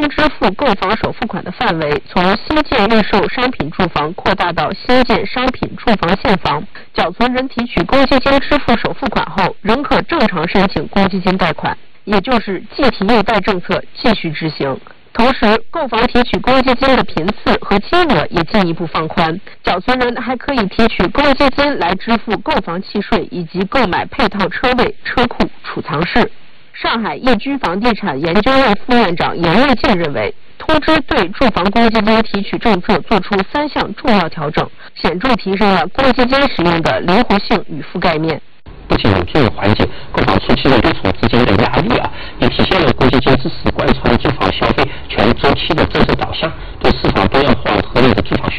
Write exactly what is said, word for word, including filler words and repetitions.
支付购房首付款的范围从新建预售商品住房扩大到新建商品住房现房，缴存人提取公积金支付首付款后，仍可正常申请公积金贷款，也就是计提又贷政策继续执行。同时，购房提取公积金的频次和金额也进一步放宽，缴存人还可以提取公积金来支付购房契税以及购买配套车位、车库、储藏室。上海易居房地产研究院副院长严卫健认为，通知对住房公积金提取政策作出三项重要调整，显著提升了公积金使用的灵活性与覆盖面。 不仅有助于缓解购房初期的六重资金的压力啊，也体现了公积金支持贯穿住房消费全周期的政策导向，对市场多样化合理的住房需